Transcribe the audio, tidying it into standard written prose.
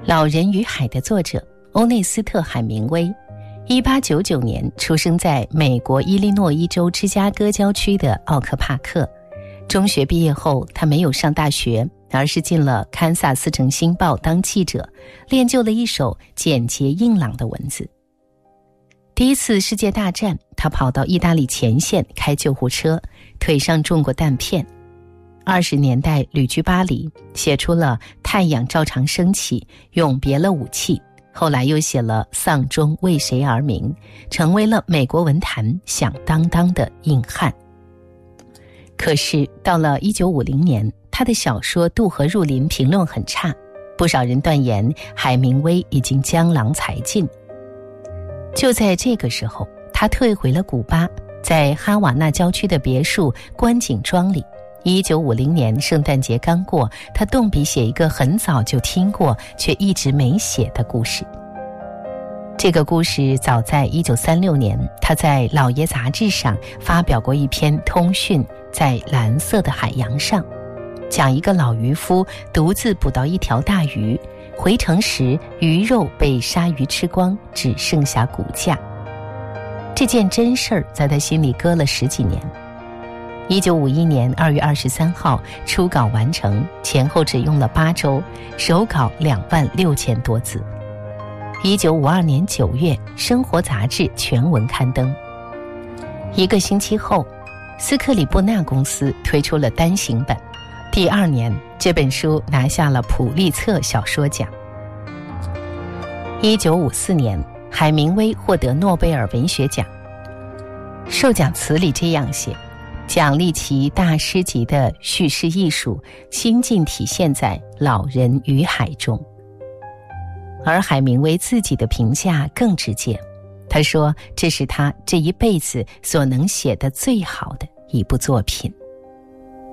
老人与海的作者欧内斯特·海明威1899年出生在美国伊利诺伊州芝加哥郊区的奥克帕克。中学毕业后，他没有上大学，而是进了堪萨斯城星报当记者，练就了一手简洁硬朗的文字。第一次世界大战，他跑到意大利前线开救护车，腿上中过弹片。20年代旅居巴黎，写出了《太阳照常升起》，永别了武器，后来又写了《丧钟为谁而鸣》，成为了美国文坛响当当的硬汉。可是到了1950年，他的小说《渡河入林》评论很差，不少人断言海明威已经江郎才尽。就在这个时候，他退回了古巴，在哈瓦那郊区的别墅观景庄里，1950年圣诞节刚过，他动笔写一个很早就听过却一直没写的故事。这个故事早在1936年，他在《老爷》杂志上发表过一篇通讯，在蓝色的海洋上，讲一个老渔夫独自捕到一条大鱼，回城时鱼肉被鲨鱼吃光，只剩下骨架。这件真事儿在他心里搁了10几年。1951年2月23号初稿完成，前后只用了8周，手稿26000多字。1952年9月，《生活》杂志全文刊登。1个星期后，斯克里布纳公司推出了单行本。第2年，这本书拿下了普利策小说奖。1954年，海明威获得诺贝尔文学奖。授奖词里这样写：奖励其大师级的叙事艺术，心境体现在老人与海中。而海明威自己的评价更直接，他说这是他这一辈子所能写的最好的一部作品。